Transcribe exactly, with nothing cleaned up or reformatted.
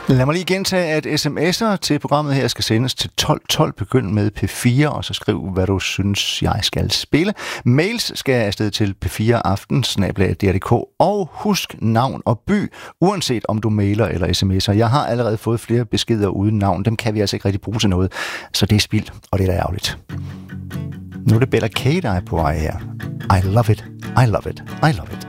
Lad mig lige gentage, at sms'er til programmet her skal sendes til tolv tolv. Begynd med P fire, og så skriv, hvad du synes, jeg skal spille. Mails skal afsted til p fire aften snabel-a d r punktum d k, og husk navn og by, uanset om du mailer eller sms'er. Jeg har allerede fået flere beskeder uden navn. Dem kan vi altså ikke rigtig bruge til noget, så det er spild, og det er da ærgerligt. Nu er det Bella K, der er på vej her. I love it, I love it, I love it.